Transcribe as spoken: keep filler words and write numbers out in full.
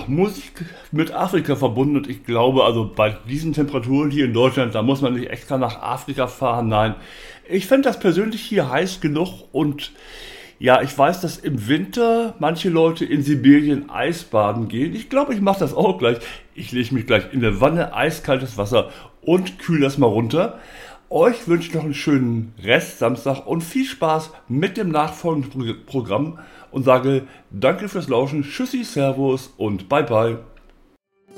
Musik mit Afrika verbunden und ich glaube, also bei diesen Temperaturen hier in Deutschland, da muss man nicht extra nach Afrika fahren. Nein, ich finde das persönlich hier heiß genug und ja, ich weiß, dass im Winter manche Leute in Sibirien Eisbaden gehen. Ich glaube, ich mache das auch gleich. Ich lege mich gleich in eine Wanne, eiskaltes Wasser und kühle das mal runter. Euch wünsche ich noch einen schönen Rest Samstag und viel Spaß mit dem nachfolgenden Pro- Programm und sage danke fürs Lauschen, tschüssi, servus und bye bye.